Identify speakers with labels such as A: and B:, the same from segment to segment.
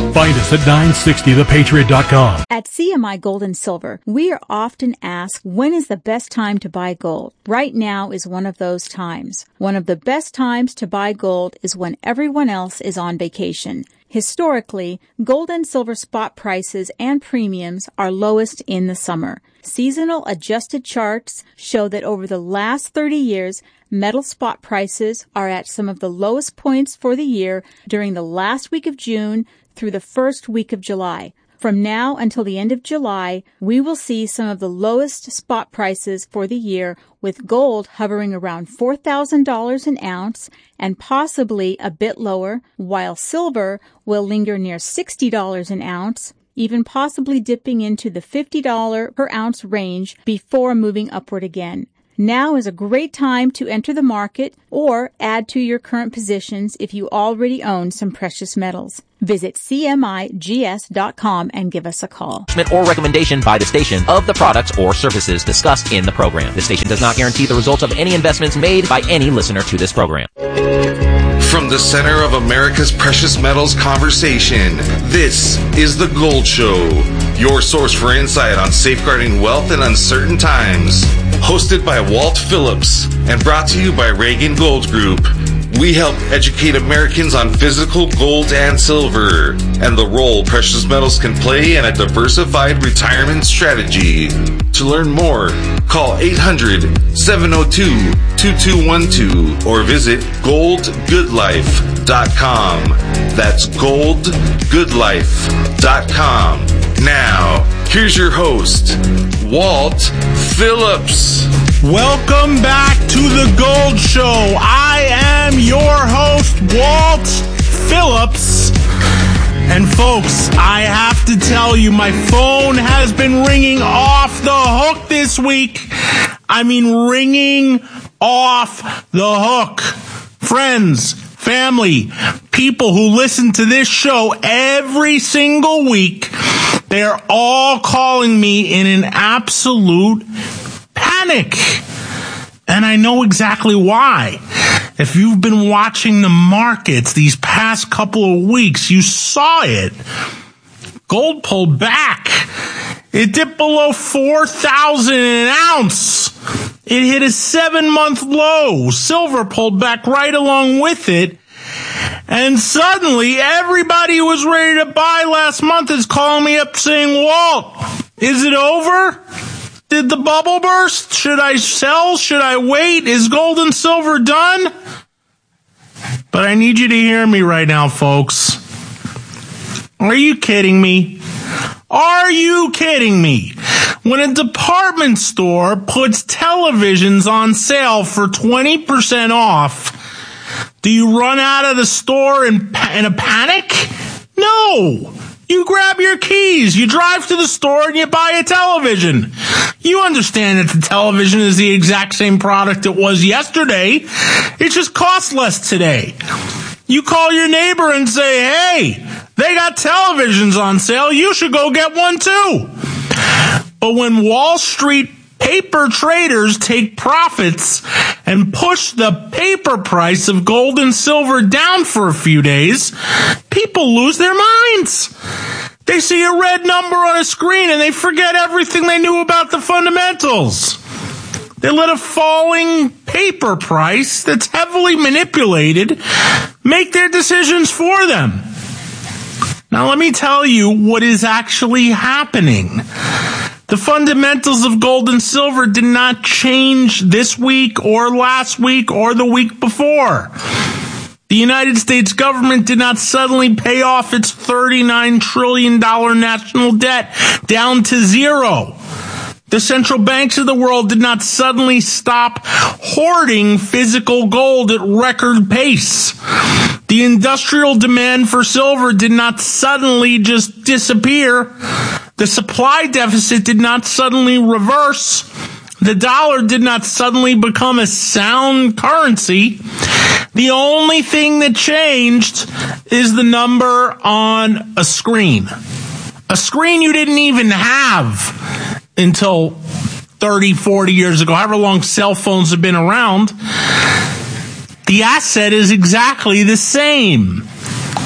A: Find us at 960thepatriot.com.
B: At CMI Gold and Silver, we are often asked, when is the best time to buy gold? Right now is one of those times. One of the best times to buy gold is when everyone else is on vacation. Historically, gold and silver spot prices and premiums are lowest in the summer. Seasonal adjusted charts show that over the last 30 years, metal spot prices are at some of the lowest points for the year during the last week of June through the first week of July. From now until the end of July, we will see some of the lowest spot prices for the year, with gold hovering around $4,000 an ounce and possibly a bit lower, while silver will linger near $60 an ounce, even possibly dipping into the $50 per ounce range before moving upward again. Now is a great time to enter the market or add to your current positions if you already own some precious metals. Visit CMIGS.com and give us a call.
C: Or recommendation by the station of the products or services discussed in the program. The station does not guarantee the results of any investments made by any listener to this program.
D: From the center of America's precious metals conversation, this is The Gold Show, your source for insight on safeguarding wealth in uncertain times. Hosted by Walt Phillips and brought to you by Reagan Gold Group. We help educate Americans on physical gold and silver and the role precious metals can play in a diversified retirement strategy. To learn more, call 800-702-2212 or visit goldgoodlife.com. That's goldgoodlife.com. Now, here's your host, Walt Phillips.
E: Welcome back to The Gold Show. I am your host, Walt Phillips. And folks, I have to tell you, my phone has been ringing off the hook this week. I mean, ringing off the hook. Friends, family, people who listen to this show every single week, they're all calling me in an absolute panic. And I know exactly why. If you've been watching the markets these past couple of weeks, you saw it. Gold pulled back. It dipped below 4,000 an ounce. It hit a 7-month low. Silver pulled back right along with it. And suddenly, everybody who was ready to buy last month is calling me up saying, Walt, is it over? Did the bubble burst? Should I sell? Should I wait? Is gold and silver done? But I need you to hear me right now, folks. Are you kidding me? Are you kidding me? When a department store puts televisions on sale for 20% off, do you run out of the store in a panic? No. You grab your keys, you drive to the store, and you buy a television. You understand that the television is the exact same product it was yesterday. It just costs less today. You call your neighbor and say, hey, they got televisions on sale. You should go get one too. But when Wall Street paper traders take profits and push the paper price of gold and silver down for a few days, people lose their minds. They see a red number on a screen and they forget everything they knew about the fundamentals. They let a falling paper price that's heavily manipulated make their decisions for them. Now let me tell you what is actually happening. The fundamentals of gold and silver did not change this week or last week or the week before. The United States government did not suddenly pay off its $39 trillion national debt down to zero. The central banks of the world did not suddenly stop hoarding physical gold at record pace. The industrial demand for silver did not suddenly just disappear. The supply deficit did not suddenly reverse. The dollar did not suddenly become a sound currency. The only thing that changed is the number on a screen. A screen you didn't even have until 30, 40 years ago, however long cell phones have been around. The asset is exactly the same.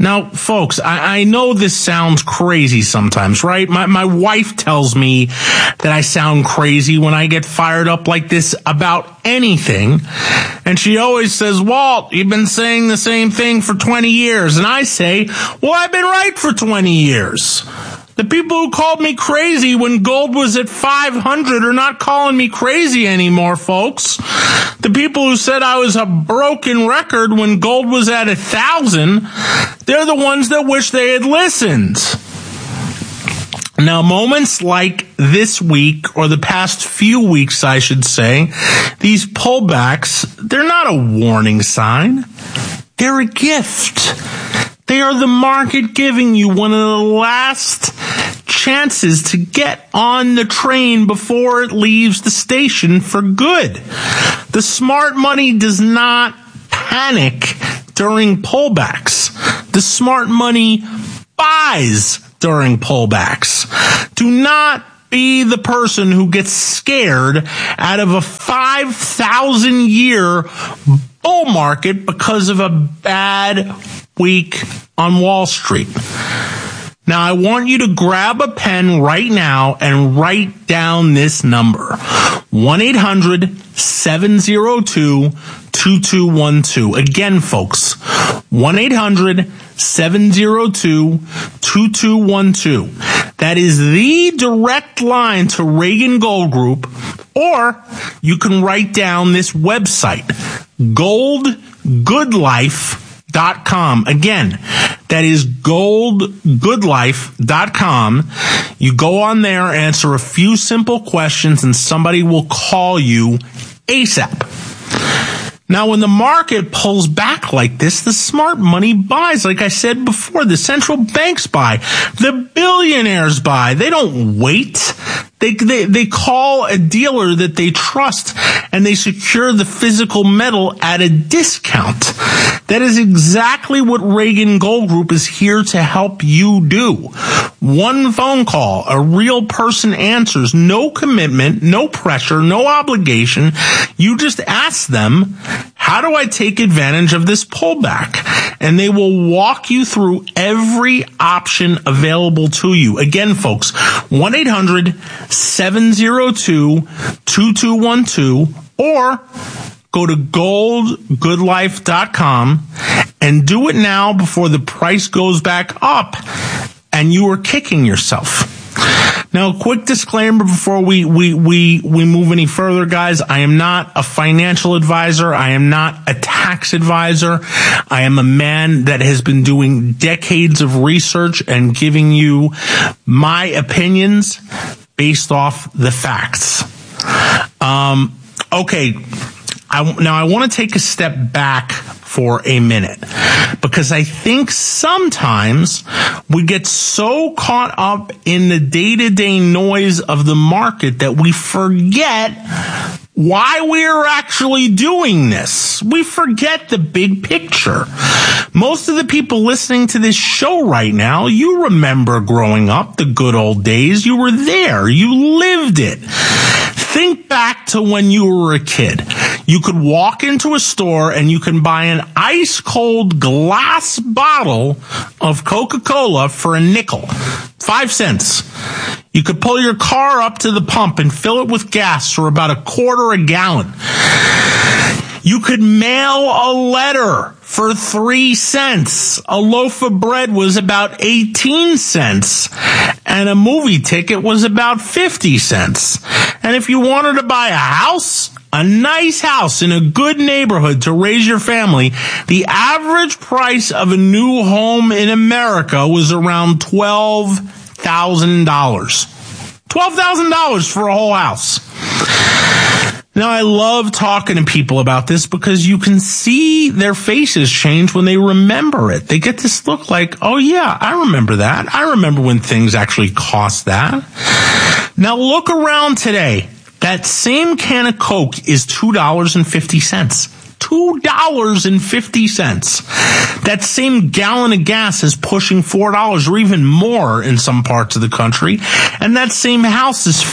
E: Now, folks, I know this sounds crazy sometimes, right? My wife tells me that I sound crazy when I get fired up like this about anything. And she always says, Walt, you've been saying the same thing for 20 years. And I say, well, I've been right for 20 years. The people who called me crazy when gold was at 500 are not calling me crazy anymore, folks. The people who said I was a broken record when gold was at 1,000, they're the ones that wish they had listened. Now, moments like this week, or the past few weeks, I should say, these pullbacks, they're not a warning sign. They're a gift. They are the market giving you one of the last chances to get on the train before it leaves the station for good. The smart money does not panic during pullbacks. The smart money buys during pullbacks. Do not be the person who gets scared out of a 5,000-year bull market because of a bad week on Wall Street. Now, I want you to grab a pen right now and write down this number, 1-800-702-2212. Again, folks, 1-800-702-2212. That is the direct line to Reagan Gold Group, or you can write down this website, goldgoodlife.com. Again, that is goldgoodlife.com. You go on there, answer a few simple questions, and somebody will call you ASAP. Now, when the market pulls back like this, the smart money buys. Like I said before, the central banks buy. The billionaires buy. They don't wait. They call a dealer that they trust, and they secure the physical metal at a discount. That is exactly what Reagan Gold Group is here to help you do. One phone call, a real person answers, no commitment, no pressure, no obligation. You just ask them, how do I take advantage of this pullback? And they will walk you through every option available to you. Again, folks, 1-800-702-2212, or go to goldgoodlife.com and do it now before the price goes back up and you are kicking yourself. Now, a quick disclaimer before we move any further, guys. I am not a financial advisor. I am not a tax advisor. I am a man that has been doing decades of research and giving you my opinions based off the facts. Okay. I want to take a step back for a minute, because I think sometimes we get so caught up in the day-to-day noise of the market that we forget why we're actually doing this. We forget the big picture. Most of the people listening to this show right now, you remember growing up, the good old days. You were there. You lived it. Think back to when you were a kid. You could walk into a store and you can buy an ice cold glass bottle of Coca-Cola for a nickel, 5 cents. You could pull your car up to the pump and fill it with gas for about a quarter a gallon. You could mail a letter for 3 cents. A loaf of bread was about 18 cents. And a movie ticket was about 50 cents. And if you wanted to buy a house, a nice house in a good neighborhood to raise your family, the average price of a new home in America was around $12,000. $12,000 for a whole house. Now, I love talking to people about this because you can see their faces change when they remember it. They get this look like, oh yeah, I remember that. I remember when things actually cost that. Now, look around today. That same can of Coke is $2.50. $2.50. That same gallon of gas is pushing $4 or even more in some parts of the country. And that same house is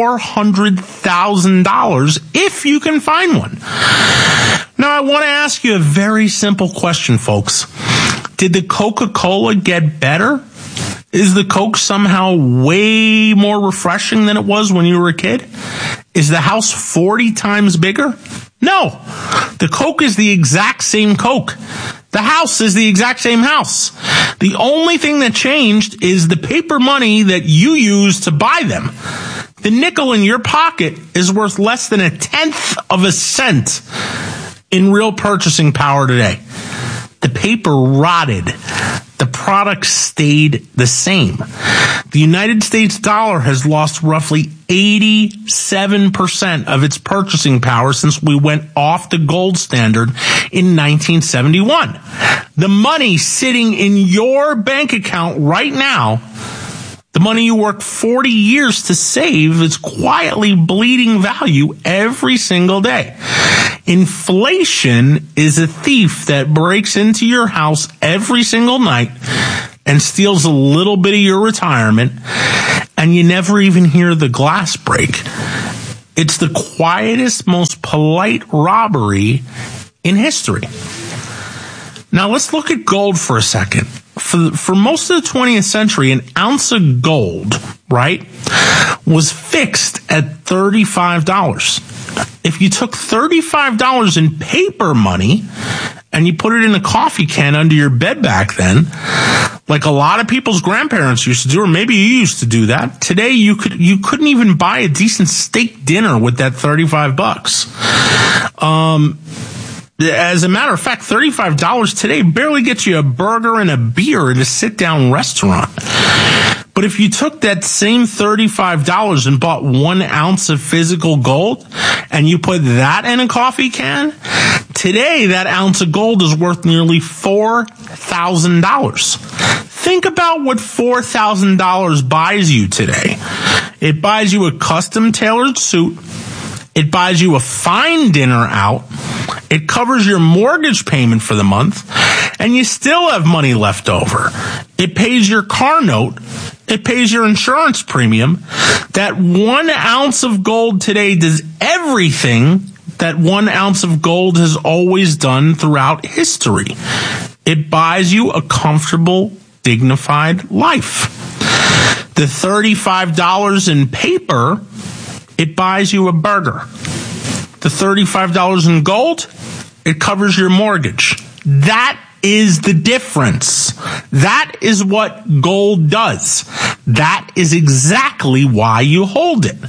E: $400,000 if you can find one. Now, I want to ask you a very simple question, folks. Did the Coca-Cola get better? Is the Coke somehow way more refreshing than it was when you were a kid? Is the house 40 times bigger? No. The Coke is the exact same Coke. The house is the exact same house. The only thing that changed is the paper money that you use to buy them. The nickel in your pocket is worth less than 1/10 of a cent in real purchasing power today. The paper rotted. The product stayed the same. The United States dollar has lost roughly 87% of its purchasing power since we went off the gold standard in 1971. The money sitting in your bank account right now, the money you worked 40 years to save, is quietly bleeding value every single day. Inflation is a thief that breaks into your house every single night and steals a little bit of your retirement, and you never even hear the glass break. It's the quietest, most polite robbery in history. Now let's look at gold for a second. For most of the 20th century, an ounce of gold, right, was fixed at $35. If you took $35 in paper money and you put it in a coffee can under your bed back then, like a lot of people's grandparents used to do, or maybe you used to do that, today you couldn't even buy a decent steak dinner with that $35. As a matter of fact, $35 today barely gets you a burger and a beer at a sit-down restaurant. But if you took that same $35 and bought 1 ounce of physical gold and you put that in a coffee can, today that ounce of gold is worth nearly $4,000. Think about what $4,000 buys you today. It buys you a custom-tailored suit. It buys you a fine dinner out. It covers your mortgage payment for the month, and you still have money left over. It pays your car note. It pays your insurance premium. That 1 ounce of gold today does everything that 1 ounce of gold has always done throughout history. It buys you a comfortable, dignified life. The $35 in paper, it buys you a burger. The $35 in gold, it covers your mortgage. That is the difference. That is what gold does. That is exactly why you hold it.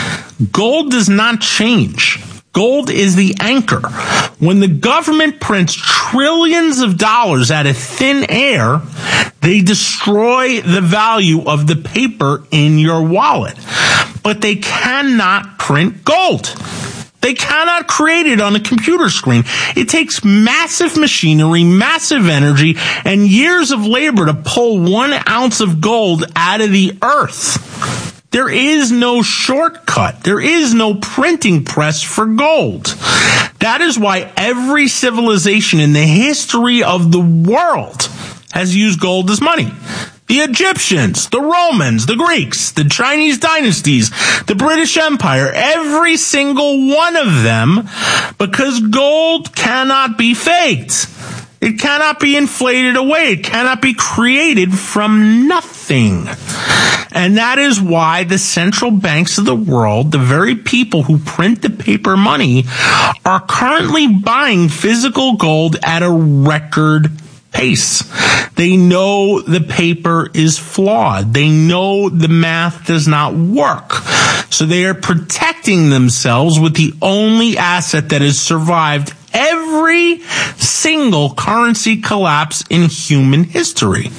E: Gold does not change. Gold is the anchor. When the government prints trillions of dollars out of thin air, they destroy the value of the paper in your wallet. But they cannot print gold. They cannot create it on a computer screen. It takes massive machinery, massive energy, and years of labor to pull 1 ounce of gold out of the earth. There is no shortcut. There is no printing press for gold. That is why every civilization in the history of the world has used gold as money. The Egyptians, the Romans, the Greeks, the Chinese dynasties, the British Empire, every single one of them, because gold cannot be faked. It cannot be inflated away. It cannot be created from nothing. And that is why the central banks of the world, the very people who print the paper money, are currently buying physical gold at a record pace. They know the paper is flawed. They know the math does not work. So they are protecting themselves with the only asset that has survived every single currency collapse in human history.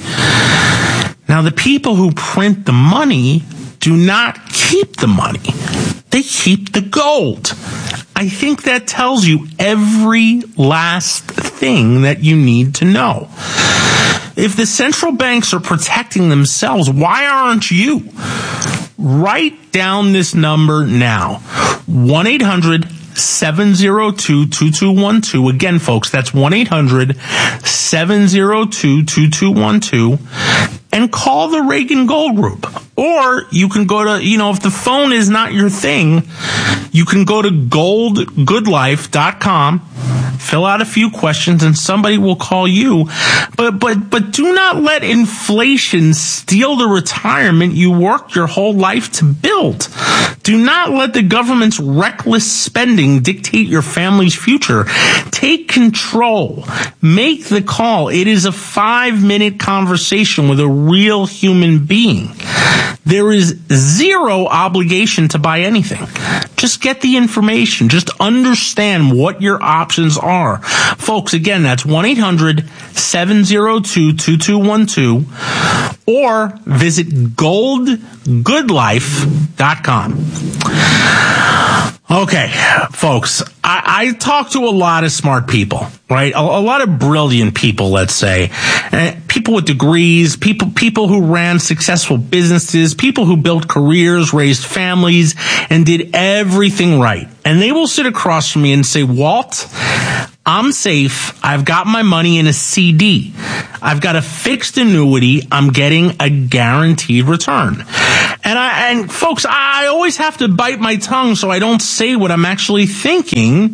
E: Now, the people who print the money do not keep the money. They keep the gold. I think that tells you every last thing that you need to know. If the central banks are protecting themselves, why aren't you? Write down this number now. 1-800-702-2212. Again, folks, that's 1-800-702-2212. And call the Reagan Gold Group. Or you can go to, if the phone is not your thing, you can go to goldgoodlife.com. fill out a few questions, and somebody will call you. But do not let inflation steal the retirement you worked your whole life to build. Do not let the government's reckless spending dictate your family's future. Take control. Make the call. It is a 5-minute conversation with a real human being. There is zero obligation to buy anything. Just get the information. Just understand what your options are. Folks, again, that's 1-800-702-2212 or visit goldgoodlife.com. Okay, folks, I talk to a lot of smart people, right? A lot of brilliant people, let's say. People with degrees, people who ran successful businesses, people who built careers, raised families, and did everything right. And they will sit across from me and say, Walt, I'm safe. I've got my money in a CD. I've got a fixed annuity. I'm getting a guaranteed return. And folks, I always have to bite my tongue so I don't say what I'm actually thinking.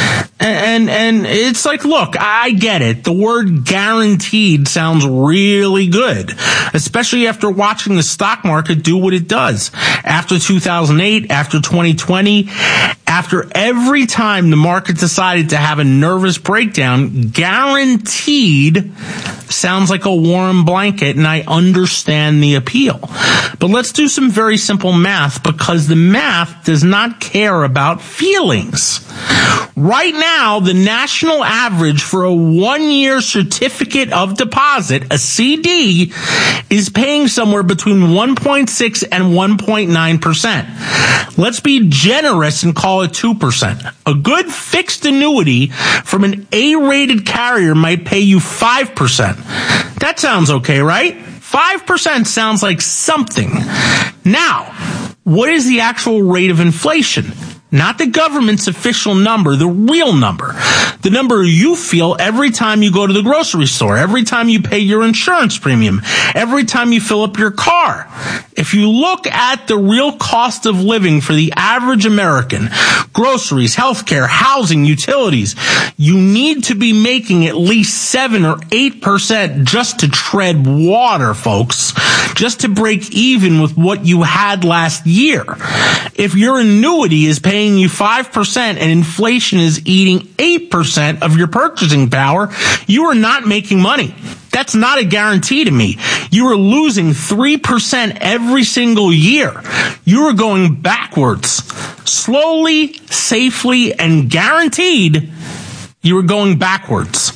E: And it's like, look, I get it. The word guaranteed sounds really good, especially after watching the stock market do what it does. After 2008, after 2020, after every time the market decided to have a nervous breakdown, guaranteed sounds like a warm blanket, and I understand the appeal. But let's do some very simple math, because the math does not care about feelings. Right now, the national average for a 1-year certificate of deposit, a CD, is paying somewhere between 1.6 and 1.9%. Let's be generous and call it 2%. A good fixed annuity from an A-rated carrier might pay you 5%. That sounds okay, right? 5% sounds like something. Now, what is the actual rate of inflation? Not the government's official number, the real number. The number you feel every time you go to the grocery store, every time you pay your insurance premium, every time you fill up your car. If you look at the real cost of living for the average American, groceries, healthcare, housing, utilities, you need to be making at least 7 or 8% just to tread water, folks, just to break even with what you had last year. If your annuity is paying you 5% and inflation is eating 8% of your purchasing power, you are not making money. That's not a guarantee to me. You are losing 3% every single year. You are going backwards. Slowly, safely, and guaranteed, you are going backwards.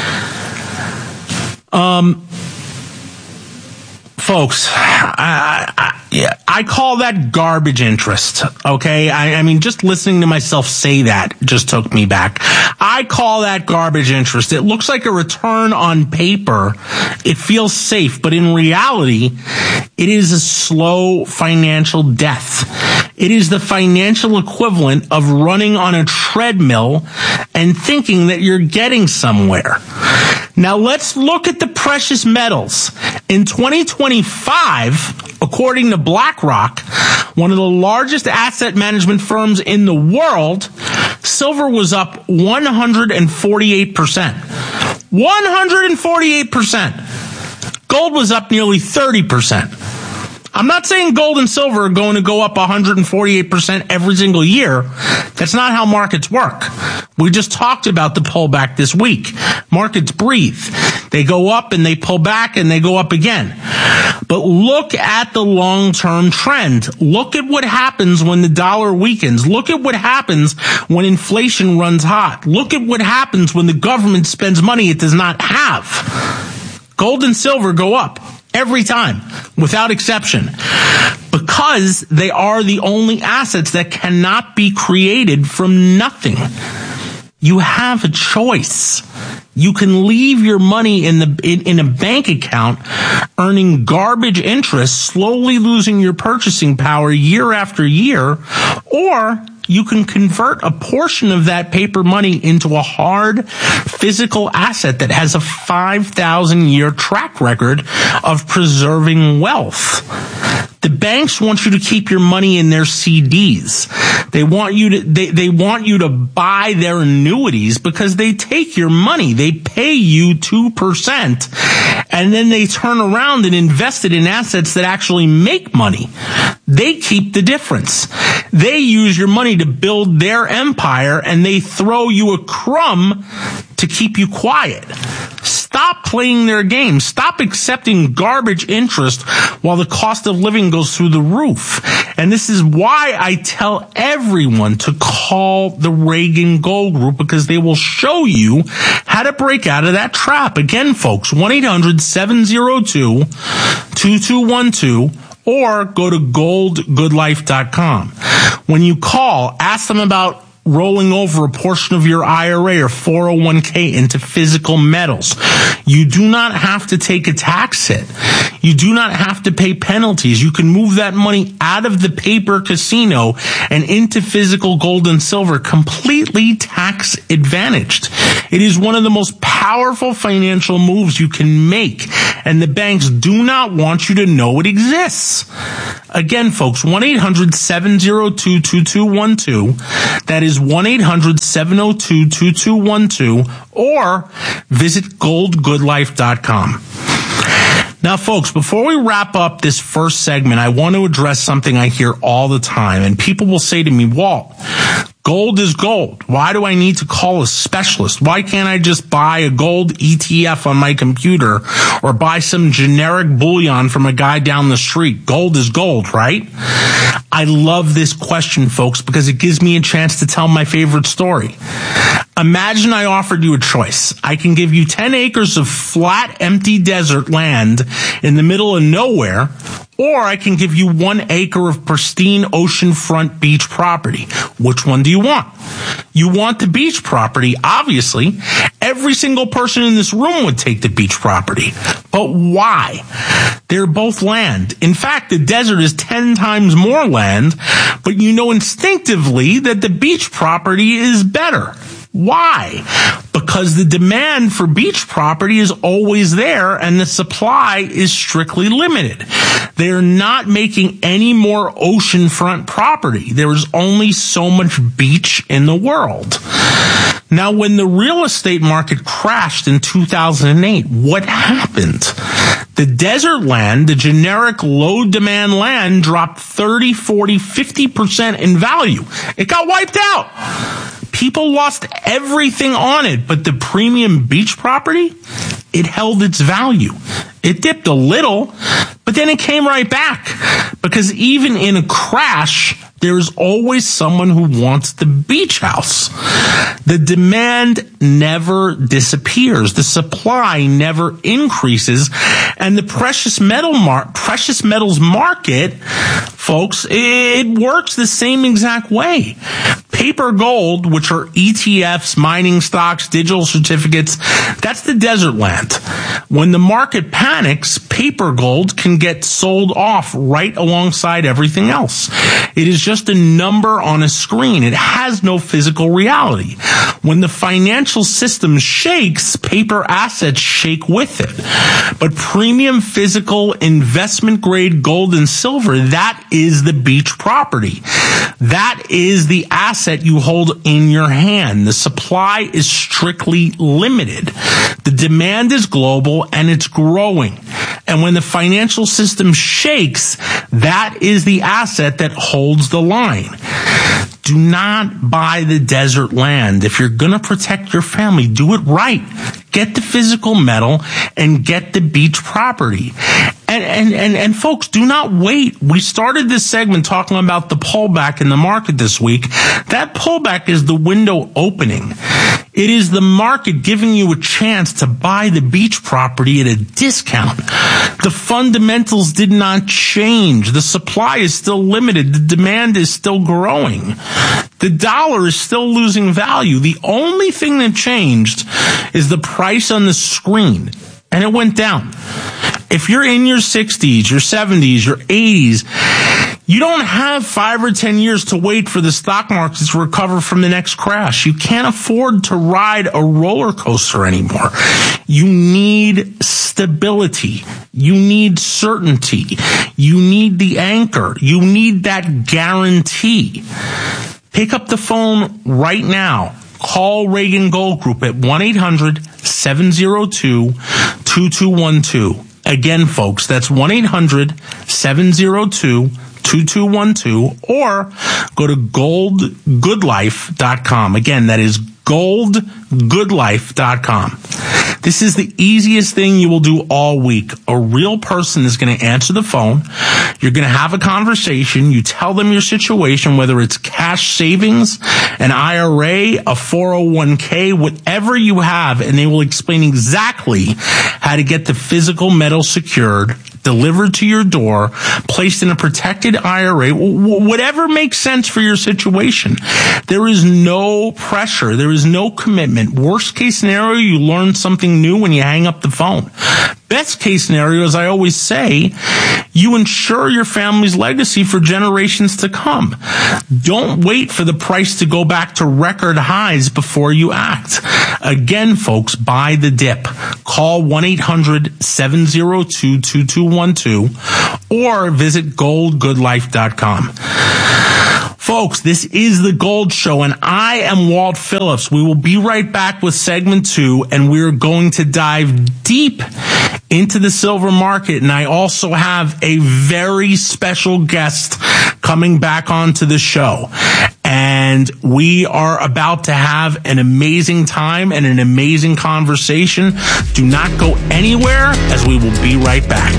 E: Folks, I call that garbage interest, okay? I mean, just listening to myself say that just took me back. I call that garbage interest. It looks like a return on paper. It feels safe, but in reality, it is a slow financial death. It is the financial equivalent of running on a treadmill and thinking that you're getting somewhere. Now let's look at the precious metals. In 2025, according to BlackRock, one of the largest asset management firms in the world, silver was up 148%. 148%. Gold was up nearly 30%. I'm not saying gold and silver are going to go up 148% every single year. That's not how markets work. We just talked about the pullback this week. Markets breathe. They go up and they pull back and they go up again. But look at the long-term trend. Look at what happens when the dollar weakens. Look at what happens when inflation runs hot. Look at what happens when the government spends money it does not have. Gold and silver go up every time, without exception, because they are the only assets that cannot be created from nothing. You have a choice. You can leave your money in a bank account earning garbage interest, slowly losing your purchasing power year after year, or you can convert a portion of that paper money into a hard physical asset that has a 5,000-year track record of preserving wealth. The banks want you to keep your money in their CDs. They want you to buy their annuities because they take your money. They pay you 2%, and then they turn around and invest it in assets that actually make money. They keep the difference. They use your money to build their empire, and they throw you a crumb to keep you quiet. Stop playing their game. Stop accepting garbage interest while the cost of living goes through the roof. And this is why I tell everyone to call the Reagan Gold Group, because they will show you how to break out of that trap. Again, folks, 1-800-702-2212. Or go to goldgoodlife.com. When you call, ask them about rolling over a portion of your IRA or 401k into physical metals. You do not have to take a tax hit. You do not have to pay penalties. You can move that money out of the paper casino and into physical gold and silver, completely tax advantaged. It is one of the most powerful financial moves you can make, and the banks do not want you to know it exists. Again, folks, 1-800-702-2212. That is 1-800-702-2212, or visit goldgoodlife.com. Now, folks, before we wrap up this first segment, I want to address something I hear all the time, and people will say to me, Walt, gold is gold. Why do I need to call a specialist? Why can't I just buy a gold ETF on my computer or buy some generic bullion from a guy down the street? Gold is gold, right? I love this question, folks, because it gives me a chance to tell my favorite story. Imagine I offered you a choice. I can give you 10 acres of flat, empty desert land in the middle of nowhere, or I can give you 1 acre of pristine oceanfront beach property. Which one do you want? You want the beach property, obviously. Every single person in this room would take the beach property. But why? They're both land. In fact, the desert is 10 times more land, but you know instinctively that the beach property is better. Why? Because the demand for beach property is always there and the supply is strictly limited. They're not making any more oceanfront property. There is only so much beach in the world. Now, when the real estate market crashed in 2008, what happened? The desert land, the generic low-demand land, dropped 30, 40, 50% in value. It got wiped out. People lost everything on it, but the premium beach property, it held its value. It dipped a little, but then it came right back. Because even in a crash, there's always someone who wants the beach house. The demand never disappears. The supply never increases. And the precious metals market, folks, it works the same exact way. Paper gold, which are ETFs, mining stocks, digital certificates, that's the desert land. When the market panics, paper gold can get sold off right alongside everything else. It is just a number on a screen. It has no physical reality. When the financial system shakes, paper assets shake with it. But premium physical investment grade gold and silver, that is the beach property. That is the asset you hold in your hand. The supply is strictly limited. The demand is global and it's growing. And when the financial system shakes, that is the asset that holds the line. Do not buy the desert land. If you're going to protect your family, do it right. Get the physical metal and get the beach property. And folks, do not wait. We started this segment talking about the pullback in the market this week. That pullback is the window opening. It is the market giving you a chance to buy the beach property at a discount. The fundamentals did not change. The supply is still limited. The demand is still growing. The dollar is still losing value. The only thing that changed is the price on the screen, and it went down. If you're in your 60s, your 70s, your 80s, you don't have 5 or 10 years to wait for the stock market to recover from the next crash. You can't afford to ride a roller coaster anymore. You need stability. You need certainty. You need the anchor. You need that guarantee. Pick up the phone right now. Call Reagan Gold Group at 1-800-702-2212. Again, folks, that's 1-800-702-2212, or go to goldgoodlife.com. Again, that is goldgoodlife.com. This is the easiest thing you will do all week. A real person is going to answer the phone. You're going to have a conversation. You tell them your situation, whether it's cash savings, an IRA, a 401k, whatever you have, and they will explain exactly how to get the physical metal secured, delivered to your door, placed in a protected IRA, whatever makes sense for your situation. There is no pressure. There is no commitment. Worst case scenario, you learn something new when you hang up the phone. Best case scenario, as I always say, you ensure your family's legacy for generations to come. Don't wait for the price to go back to record highs before you act. Again, folks, buy the dip. Call 1-800-702-2212 or visit goldgoodlife.com. Folks, this is The Gold Show, and I am Walt Phillips. We will be right back with segment 2, and we're going to dive deep into the silver market. And I also have a very special guest coming back onto the show. And we are about to have an amazing time and an amazing conversation. Do not go anywhere, as we will be right back.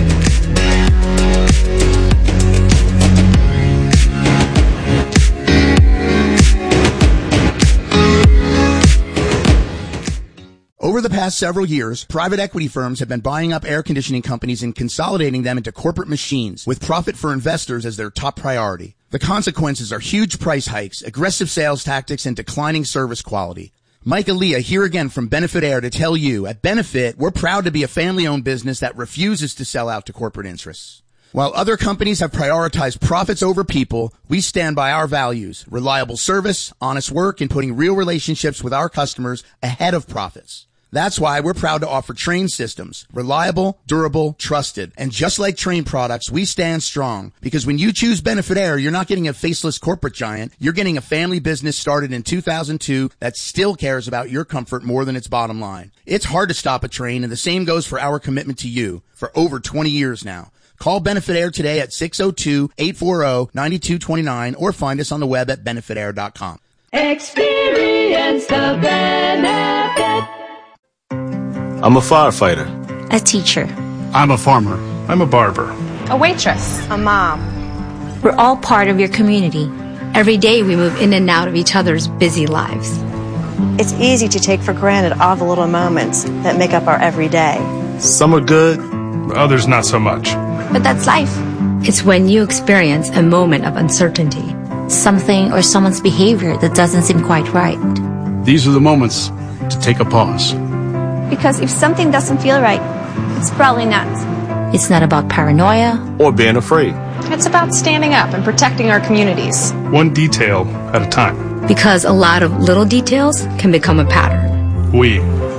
F: Over the past several years, private equity firms have been buying up air conditioning companies and consolidating them into corporate machines, with profit for investors as their top priority. The consequences are huge price hikes, aggressive sales tactics, and declining service quality. Mike Aaliyah here again from Benefit Air to tell you, at Benefit, we're proud to be a family-owned business that refuses to sell out to corporate interests. While other companies have prioritized profits over people, we stand by our values: reliable service, honest work, and putting real relationships with our customers ahead of profits. That's why we're proud to offer Trane systems. Reliable, durable, trusted. And just like Trane products, we stand strong. Because when you choose Benefit Air, you're not getting a faceless corporate giant. You're getting a family business started in 2002 that still cares about your comfort more than its bottom line. It's hard to stop a Trane, and the same goes for our commitment to you for over 20 years now. Call Benefit Air today at 602-840-9229 or find us on the web at benefitair.com.
G: Experience the benefit.
H: I'm a firefighter.
I: A teacher.
J: I'm a farmer. I'm a barber.
K: A waitress.
L: A mom.
I: We're all part of your community.
M: Every day we move in and out of each other's busy lives.
L: It's easy to take for granted all the little moments that make up our everyday.
H: Some are good,
J: others not so much.
M: But that's life. It's when you experience a moment of uncertainty.
I: Something or someone's behavior that doesn't seem quite right.
J: These are the moments to take a pause.
N: Because if something doesn't feel right, it's probably not.
I: It's not about paranoia
H: or being afraid.
K: It's about standing up and protecting our communities.
J: One detail at a time.
M: Because a lot of little details can become a pattern.
J: We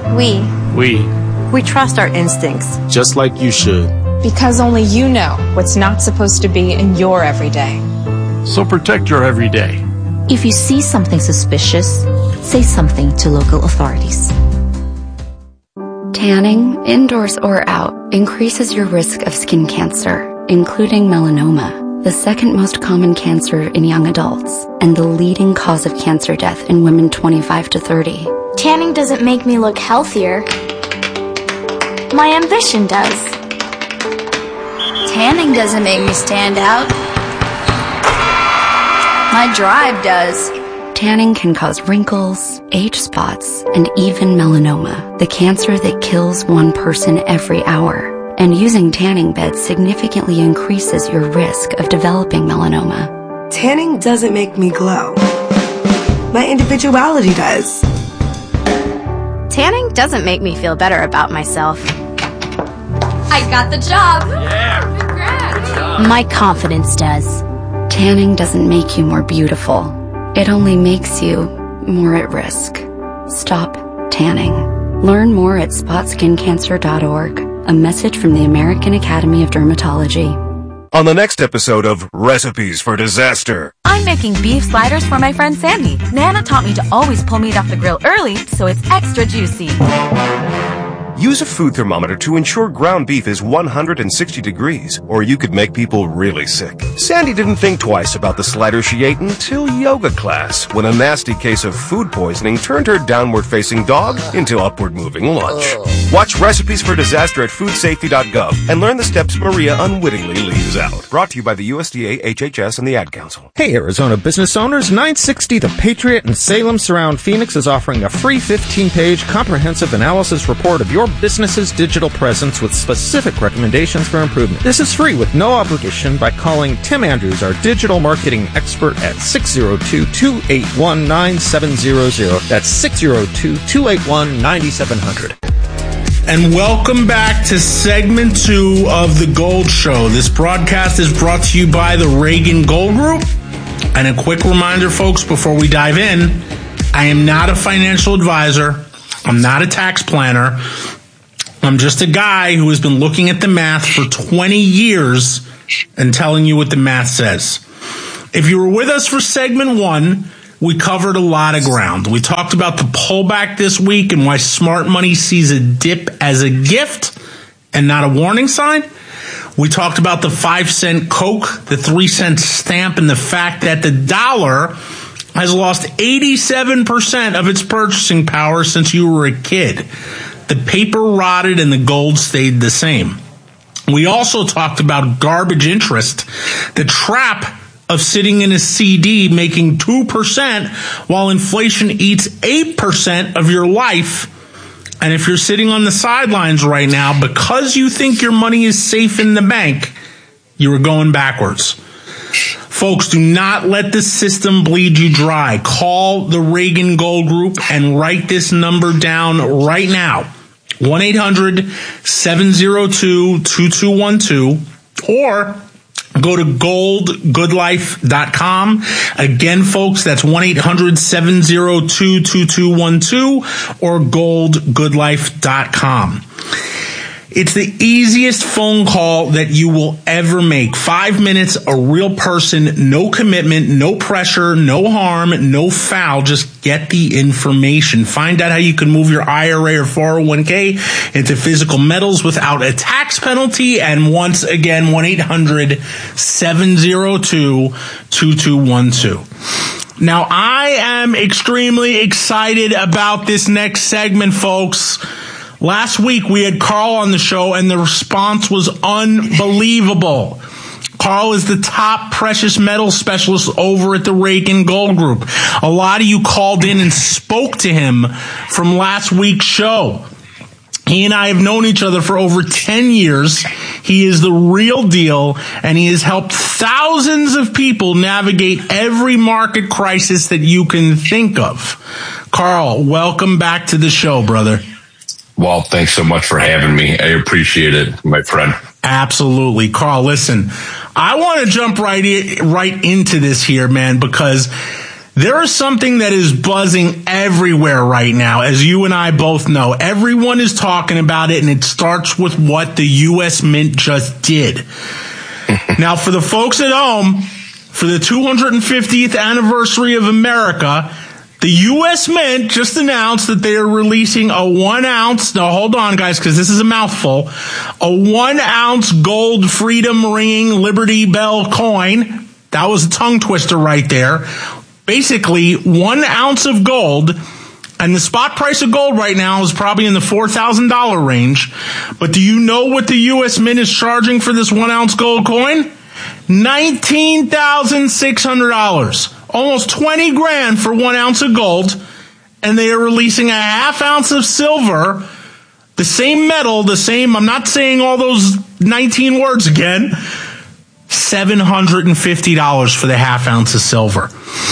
L: trust our instincts.
H: Just like you should.
K: Because only you know what's not supposed to be in your everyday.
J: So protect your everyday.
I: If you see something suspicious, say something to local authorities.
O: Tanning, indoors or out, increases your risk of skin cancer, including melanoma, the second most common cancer in young adults, and the leading cause of cancer death in women 25 to 30.
N: Tanning doesn't make me look healthier. My ambition does.
P: Tanning doesn't make me stand out. My drive does.
O: Tanning can cause wrinkles, age spots, and even melanoma, the cancer that kills one person every hour. And using tanning beds significantly increases your risk of developing melanoma.
Q: Tanning doesn't make me glow. My individuality does.
R: Tanning doesn't make me feel better about myself.
P: I got the job. Yeah.
R: Congrats. My confidence does.
O: Tanning doesn't make you more beautiful. It only makes you more at risk. Stop tanning. Learn more at spotskincancer.org. A message from the American Academy of Dermatology.
S: on the next episode of Recipes for Disaster.
T: I'm making beef sliders for my friend Sandy. Nana taught me to always pull meat off the grill early so it's extra juicy.
S: Use a food thermometer to ensure ground beef is 160 degrees, or you could make people really sick. Sandy didn't think twice about the slider she ate until yoga class, when a nasty case of food poisoning turned her downward-facing dog into upward-moving lunch. Watch Recipes for Disaster at foodsafety.gov and learn the steps Maria unwittingly leaves out. Brought to you by the USDA, HHS, and the Ad Council.
U: Hey, Arizona business owners, 960 The Patriot in Salem Surround Phoenix is offering a free 15-page comprehensive analysis report of your business's digital presence with specific recommendations for improvement. This is free with no obligation by calling Tim Andrews, our digital marketing expert, at 602-281-9700. That's 602-281-9700.
E: And welcome back to segment 2 of The Gold Show. This broadcast is brought to you by the Reagan Gold Group. And a quick reminder, folks, before we dive in, I am not a financial advisor. I'm not a tax planner. I'm just a guy who has been looking at the math for 20 years and telling you what the math says. If you were with us for segment 1, we covered a lot of ground. We talked about the pullback this week and why smart money sees a dip as a gift and not a warning sign. We talked about the 5-cent Coke, the 3-cent stamp, and the fact that the dollar has lost 87% of its purchasing power since you were a kid. The paper rotted and the gold stayed the same. We also talked about garbage interest, the trap of sitting in a CD making 2% while inflation eats 8% of your life. And if you're sitting on the sidelines right now because you think your money is safe in the bank, you are going backwards. Folks, do not let the system bleed you dry. Call the Reagan Gold Group and write this number down right now. 1-800-702-2212 or go to goldgoodlife.com. Again, folks, that's 1-800-702-2212 or goldgoodlife.com. It's the easiest phone call that you will ever make. 5 minutes, a real person, no commitment, no pressure, no harm, no foul. Just get the information. Find out how you can move your IRA or 401k into physical metals without a tax penalty. And once again, 1-800-702-2212. Now, I am extremely excited about this next segment, folks. Last week, we had Carl on the show, and the response was unbelievable. Carl is the top precious metal specialist over at the Reagan Gold Group. A lot of you called in and spoke to him from last week's show. He and I have known each other for over 10 years. He is the real deal, and he has helped thousands of people navigate every market crisis that you can think of. Carl, welcome back to the show, brother.
V: Well, thanks so much for having me. I appreciate it, my friend.
E: Absolutely. Carl, listen, I want to jump right into this here, man, because there is something that is buzzing everywhere right now, as you and I both know. Everyone is talking about it, and it starts with what the U.S. Mint just did. Now, for the folks at home, for the 250th anniversary of America, the U.S. Mint just announced that they are releasing a 1 ounce, now hold on guys, because this is a mouthful, a 1 ounce gold freedom ringing Liberty Bell coin. That was a tongue twister right there. Basically, 1 ounce of gold, and the spot price of gold right now is probably in the $4,000 range. But do you know what the U.S. Mint is charging for this 1 ounce gold coin? $19,600. Almost 20 grand for 1 ounce of gold, and they are releasing a ½ ounce of silver, the same metal, the same, I'm not saying all those 19 words again, $750 for the ½ ounce of silver.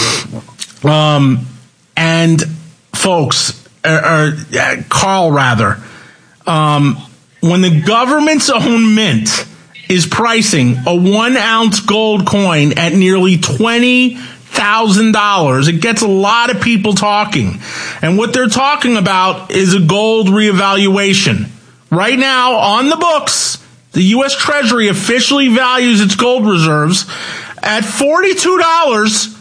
E: And folks, Carl rather, when the government's own mint is pricing a 1 ounce gold coin at nearly $20,000, it gets a lot of people talking. And what they're talking about is a gold reevaluation. Right now, on the books, The U.S. Treasury officially values its gold reserves at $42.22.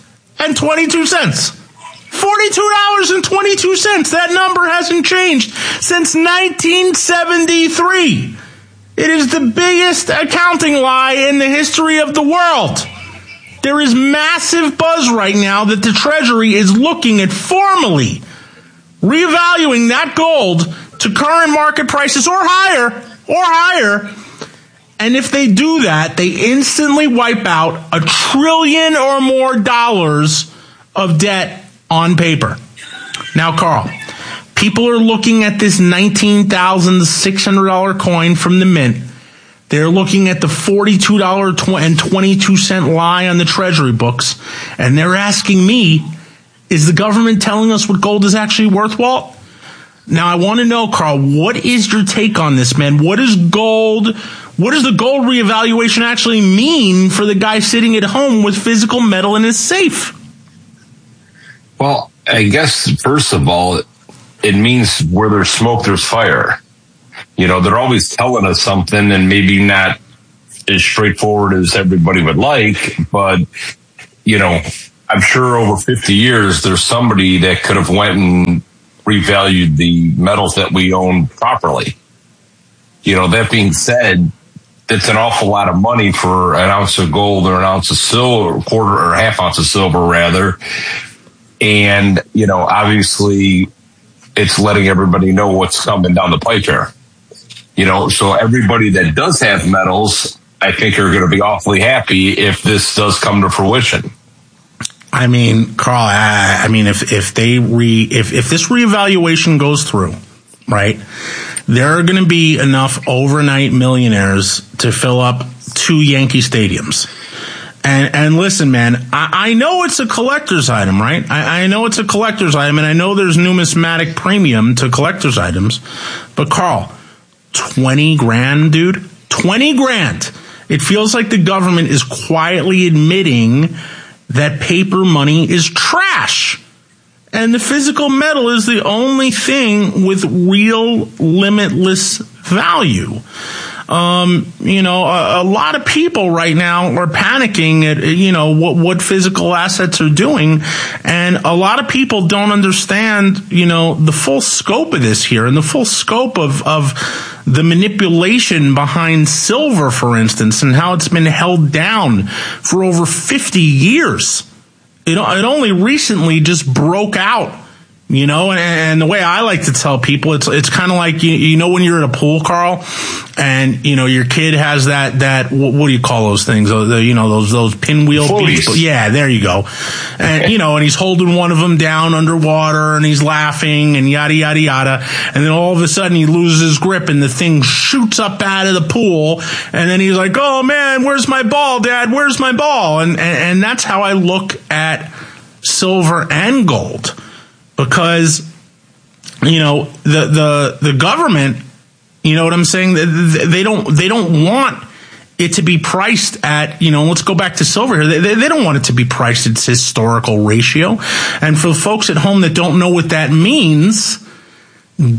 E: $42.22. That number hasn't changed since 1973. It is the biggest accounting lie in the history of the world. There is massive buzz right now that the Treasury is looking at formally revaluing that gold to current market prices or higher. And if they do that, they instantly wipe out $1 trillion or more of debt on paper. Now, Carl, people are looking at this $19,600 coin from the mint. They're looking at the $42.22 lie on the Treasury books, and they're asking me, is the government telling us what gold is actually worth, Walt? Now, I want to know, Carl, what is your take on this, man? What does the gold reevaluation actually mean for the guy sitting at home with physical metal in his safe?
V: Well, I guess, first of all, it means where there's smoke, there's fire. You know, they're always telling us something, and maybe not as straightforward as everybody would like, but, you know, I'm sure over 50 years, there's somebody that could have went and revalued the metals that we own properly. You know, that being said, it's an awful lot of money for an ounce of gold or an ounce of silver, a quarter or half ounce of silver, rather. And, you know, obviously it's letting everybody know what's coming down the pipe here. You know, so everybody that does have metals, I think, are going to be awfully happy if this does come to fruition.
E: I mean, Carl, if this reevaluation goes through, right, there are going to be enough overnight millionaires to fill up 2 Yankee stadiums. And listen, man, I know it's a collector's item, right? I know it's a collector's item, and I know there's numismatic premium to collector's items. But Carl, 20 grand, dude, 20 grand. It feels like the government is quietly admitting that paper money is trash. And the physical metal is the only thing with real limitless value. You know, a lot of people right now are panicking at, you know, what physical assets are doing. And a lot of people don't understand, you know, the full scope of this here and the full scope of the manipulation behind silver, for instance, and how it's been held down for over 50 years. It only recently just broke out. You know, and the way I like to tell people, it's kind of like, you know, when you're at a pool, Carl, and, you know, your kid has that what do you call those things? You know, those pinwheel beach. Yeah, there you go. And, you know, and he's holding one of them down underwater and he's laughing and yada, yada, yada. And then all of a sudden he loses his grip and the thing shoots up out of the pool. And then he's like, oh man, where's my ball, Dad? Where's my ball? And that's how I look at silver and gold. Because, you know, the government, you know what I'm saying? They don't want it to be priced at, you know, let's go back to silver here. They don't want it to be priced at its historical ratio. And for the folks at home that don't know what that means, the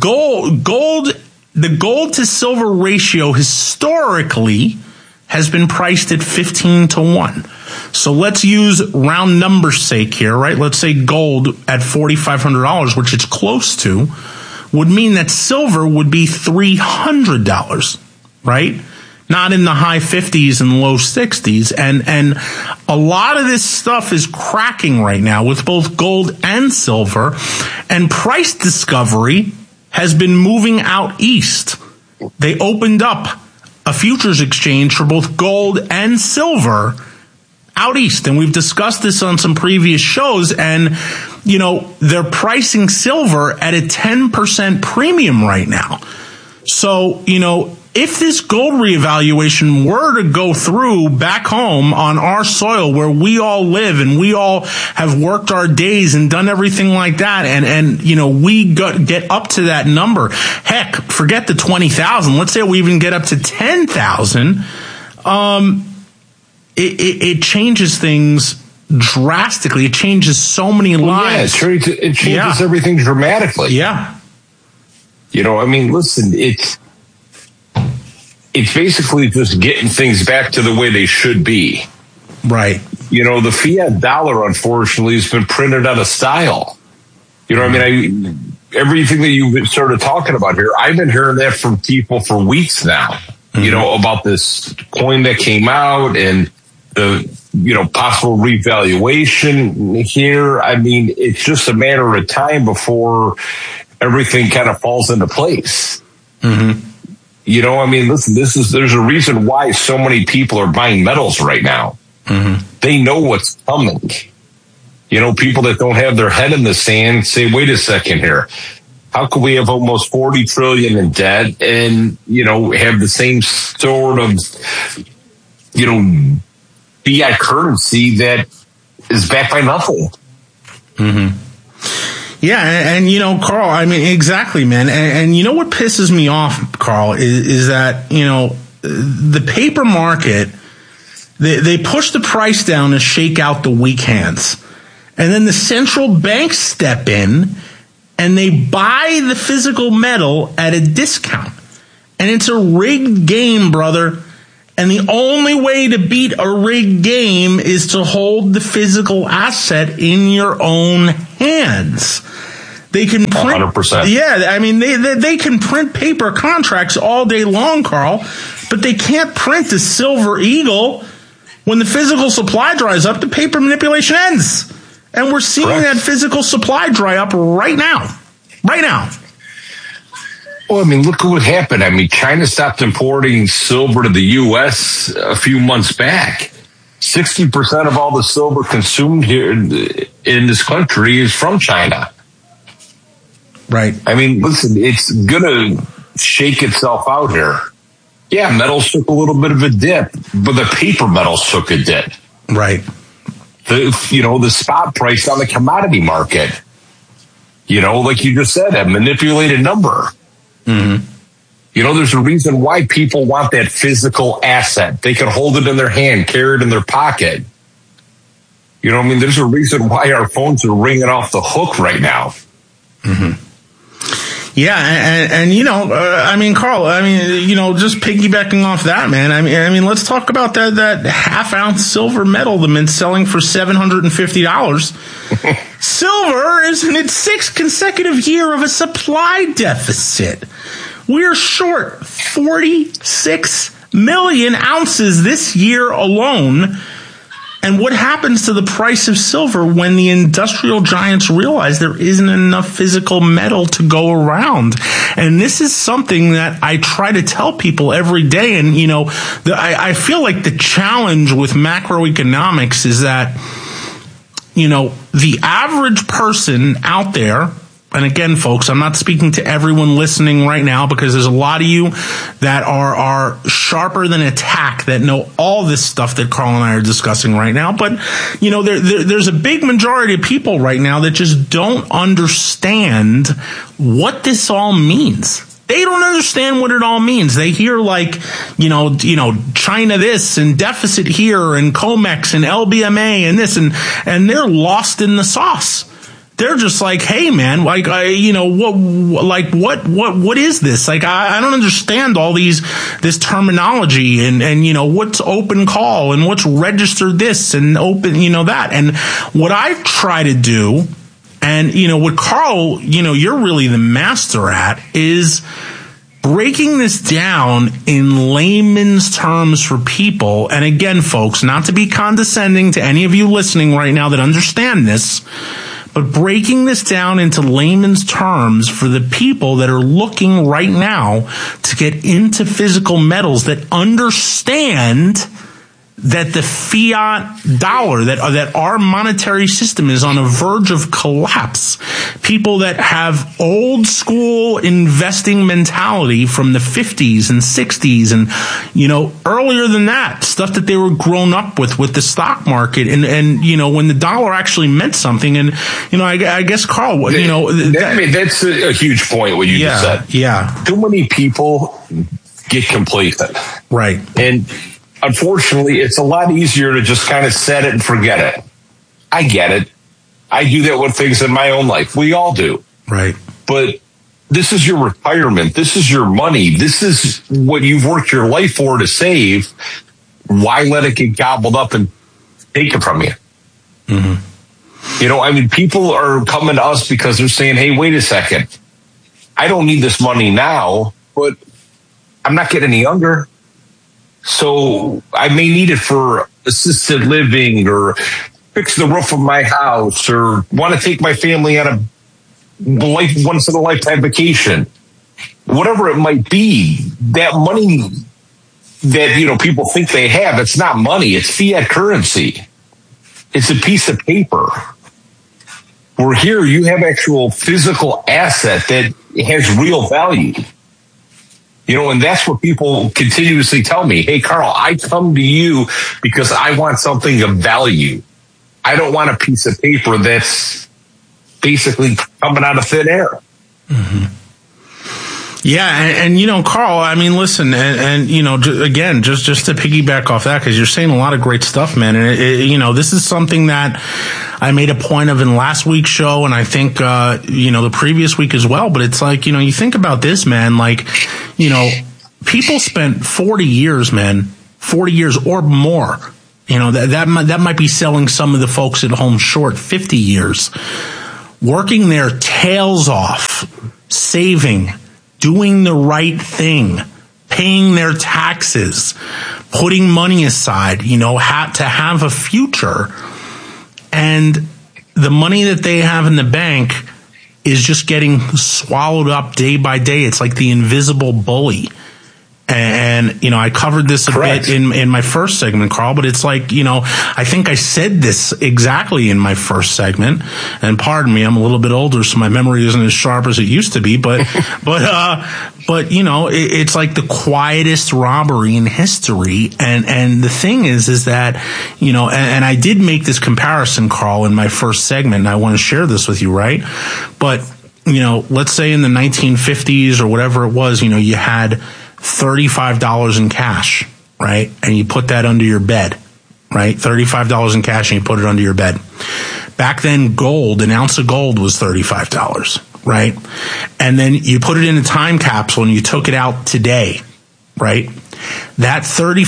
E: gold to silver ratio historically has been priced at 15-1. So let's use round numbers sake here, right? Let's say gold at $4,500, which it's close to, would mean that silver would be $300, right? Not in the high 50s and low 60s. And a lot of this stuff is cracking right now with both gold and silver. And price discovery has been moving out east. They opened up a futures exchange for both gold and silver out east. And we've discussed this on some previous shows. And, you know, they're pricing silver at a 10% premium right now. So, you know, if this gold reevaluation were to go through back home on our soil where we all live and we all have worked our days and done everything like that, and you know, we get up to that number, heck, forget the 20,000. Let's say we even get up to 10,000. It changes things drastically. It changes so many lives.
V: Yeah, it changes everything dramatically.
E: Yeah.
V: You know, I mean, listen, it's basically just getting things back to the way they should be.
E: Right.
V: You know, the fiat dollar, unfortunately, has been printed out of style. You know what I mean? Everything that you've started talking about here, I've been hearing that from people for weeks now, you know, about this coin that came out and the, you know, possible revaluation here. I mean, it's just a matter of time before everything kind of falls into place. You know, I mean, listen, there's a reason why so many people are buying metals right now. They know what's coming. You know, people that don't have their head in the sand say, wait a second here. How could we have almost 40 trillion in debt and, you know, have the same sort of, you know, fiat currency that is backed by nothing?
E: Yeah, and you know, Carl, I mean, exactly, man. And you know what pisses me off, Carl, is that, you know, the paper market, they push the price down to shake out the weak hands. And then the central banks step in and they buy the physical metal at a discount. And it's a rigged game, brother. And the only way to beat a rigged game is to hold the physical asset in your own hands. They can print,
V: 100%.
E: Yeah, I mean, they can print paper contracts all day long, Carl, but they can't print the silver eagle. When the physical supply dries up, the paper manipulation ends. And we're seeing that physical supply dry up right now. Right now.
V: Well, I mean, look at what happened. I mean, China stopped importing silver to the U.S. a few months back. 60% of all the silver consumed here in this country is from China.
E: Right.
V: I mean, listen, it's going to shake itself out here. Yeah, metals took a little bit of a dip, but the paper metals took a dip.
E: Right.
V: The spot price on the commodity market, you know, like you just said, a manipulated number. You know, there's a reason why people want that physical asset. They can hold it in their hand, carry it in their pocket. You know what I mean? There's a reason why our phones are ringing off the hook right now.
E: Yeah, and you know, I mean, Carl, I mean, you know, just piggybacking off that, man. I mean, let's talk about that half-ounce silver medal the Mint's selling for $750. Silver is in its sixth consecutive year of a supply deficit. We're short 46 million ounces this year alone. And what happens to the price of silver when the industrial giants realize there isn't enough physical metal to go around? And this is something that I try to tell people every day. And, you know, I feel like the challenge with macroeconomics is that, you know, the average person out there, and again, folks, I'm not speaking to everyone listening right now because there's a lot of you that are sharper than a tack that know all this stuff that Carl and I are discussing right now. But, you know, there's a big majority of people right now that just don't understand what this all means. They don't understand what it all means. They hear like, you know, China this and deficit here and COMEX and LBMA and this and they're lost in the sauce. They're just like, hey, man, like, what is this? Like, I don't understand all this terminology and, you know, what's open call and what's registered this and open, you know, that. And what I try to do, and, you know, what Carl, you know, you're really the master at, is breaking this down in layman's terms for people. And again, folks, not to be condescending to any of you listening right now that understand this, but breaking this down into layman's terms for the people that are looking right now to get into physical metals, that understand that the fiat dollar, that our monetary system is on a verge of collapse. People that have old school investing mentality from the 50s and 60s and, you know, earlier than that, stuff that they were grown up with the stock market and you know, when the dollar actually meant something. And, you know, I guess, Carl, you know.
V: That's a huge point, what you just said.
E: Yeah.
V: Too many people get complacent.
E: Right.
V: And unfortunately, it's a lot easier to just kind of set it and forget it. I get it. I do that with things in my own life. We all do.
E: Right.
V: But this is your retirement. This is your money. This is what you've worked your life for to save. Why let it get gobbled up and take it from you? Mm-hmm. You know, I mean, people are coming to us because they're saying, hey, wait a second. I don't need this money now, but I'm not getting any younger. So I may need it for assisted living or fix the roof of my house or want to take my family on a once in a lifetime vacation. Whatever it might be, that money that, you know, people think they have, it's not money, it's fiat currency. It's a piece of paper. Where here you have actual physical asset that has real value. You know, and that's what people continuously tell me. Hey, Carl, I come to you because I want something of value. I don't want a piece of paper that's basically coming out of thin air.
E: Mm-hmm. Yeah, and you know, Carl, I mean, listen, and you know, again, just to piggyback off that, because you're saying a lot of great stuff, man. And you know, this is something that I made a point of in last week's show, and I think you know, the previous week as well. But it's like, you know, you think about this, man. Like, you know, people spent 40 years, man, 40 years or more. You know, that might be selling some of the folks at home short 50 years, working their tails off, saving, doing the right thing, paying their taxes, putting money aside, you know, to have a future. And the money that they have in the bank is just getting swallowed up day by day. It's like the invisible bully. And, you know, I covered this a bit in my first segment, Carl, but it's like, you know, I think I said this exactly in my first segment, and pardon me, I'm a little bit older, so my memory isn't as sharp as it used to be, but, you know, it's like the quietest robbery in history. And the thing is that, you know, and I did make this comparison, Carl, in my first segment, and I want to share this with you, right? But, you know, let's say in the 1950s or whatever it was, you know, you had $35 in cash, right? And you put that under your bed, right? $35 in cash and you put it under your bed. Back then, gold, an ounce of gold was $35, right? And then you put it in a time capsule and you took it out today, right? That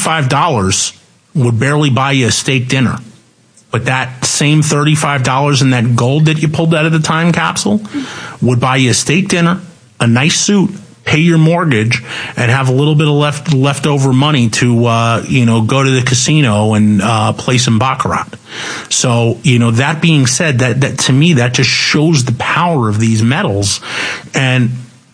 E: $35 would barely buy you a steak dinner. But that same $35 in that gold that you pulled out of the time capsule would buy you a steak dinner, a nice suit, pay your mortgage, and have a little bit of leftover money to, you know, go to the casino and play some baccarat. So, you know, that being said, that to me, that just shows the power of these metals. And,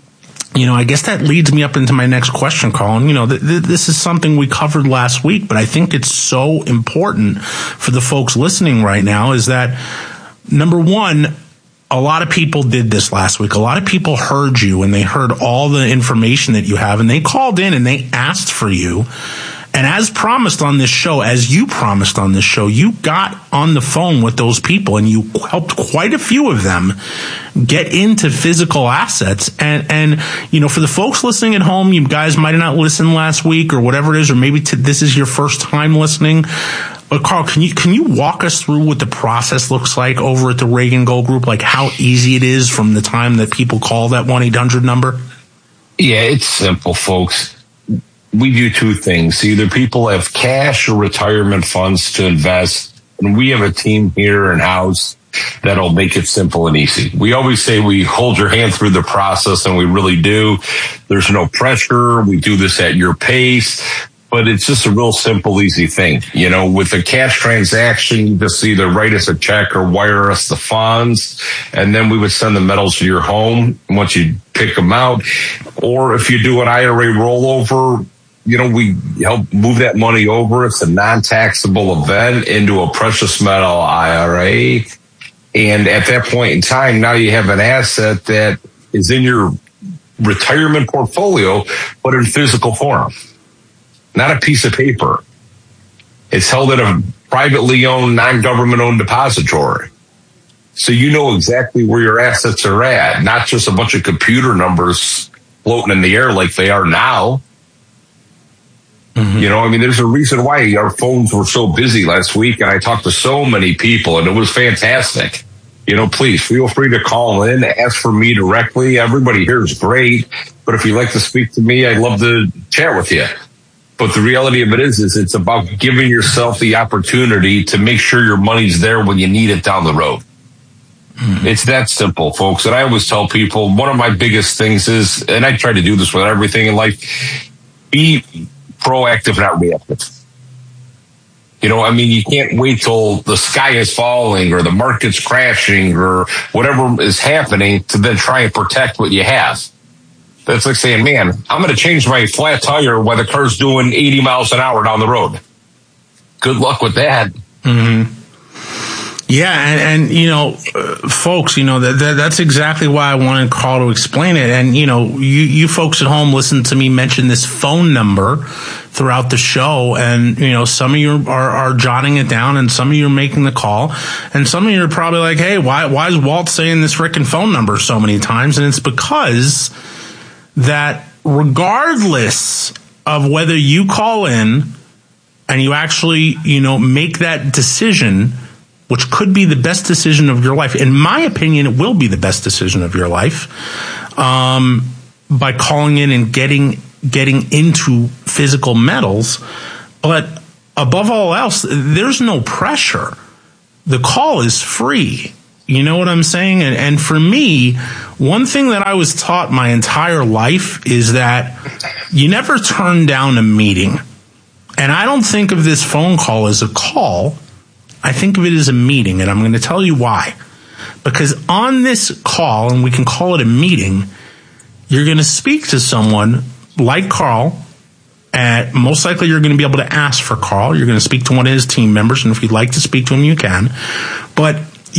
E: you know, I guess that leads me up into my next question, Carl. And, you know, this is something we covered last week, but I think it's so important for the folks listening right now is that, number one, a lot of people did this last week. A lot of people heard you and they heard all the information that you have, and they called in and they asked for you. And as promised on this show, as you promised on this show, you got on the phone with those people and you helped quite a few of them get into physical assets. And you know, for the folks listening at home, you guys might have not listened last week or whatever it is, or maybe this is your first time listening. But Carl, can you walk us through what the process looks like over at the Reagan Gold Group? Like how easy it is from the time that people call that 1-800 number?
V: Yeah, it's simple, folks. We do two things. Either people have cash or retirement funds to invest, and we have a team here in-house that'll make it simple and easy. We always say we hold your hand through the process, and we really do. There's no pressure. We do this at your pace. But it's just a real simple, easy thing. You know, with a cash transaction, you just either write us a check or wire us the funds, and then we would send the metals to your home once you pick them out. Or if you do an IRA rollover, you know, we help move that money over. It's a non-taxable event into a precious metal IRA. And at that point in time, now you have an asset that is in your retirement portfolio, but in physical form. Not a piece of paper. It's held in a privately owned, non-government owned depository. So you know exactly where your assets are at, not just a bunch of computer numbers floating in the air like they are now. Mm-hmm. You know, I mean, there's a reason why our phones were so busy last week, and I talked to so many people, and it was fantastic please feel free to call in, ask for me directly. Everybody here is great. But if you'd like to speak to me, I'd love to chat with you. But the reality of it is it's about giving yourself the opportunity to make sure your money's there when you need it down the road. It's that simple, folks. And I always tell people, one of my biggest things is, and I try to do this with everything in life, be proactive, not reactive. You can't wait till the sky is falling or the market's crashing or whatever is happening to then try and protect what you have. That's like saying, man, I'm going to change my flat tire while the car's doing 80 miles an hour down the road. Good luck with that.
E: Mm-hmm. Yeah, and folks, that's exactly why I wanted Carl to explain it. And, you folks at home listen to me mention this phone number throughout the show. And, some of you are jotting it down and some of you are making the call. And some of you are probably like, hey, why is Walt saying this frickin' phone number so many times? And it's because that regardless of whether you call in and you actually, make that decision, which could be the best decision of your life. In my opinion, it will be the best decision of your life, by calling in and getting into physical metals. But above all else, there's no pressure. The call is free. You know what I'm saying? And for me, one thing that I was taught my entire life is that you never turn down a meeting. And I don't think of this phone call as a call. I think of it as a meeting, and I'm going to tell you why. Because on this call, and we can call it a meeting, you're going to speak to someone like Carl, and most likely you're going to be able to ask for Carl. You're going to speak to one of his team members, and if you'd like to speak to him, you can. But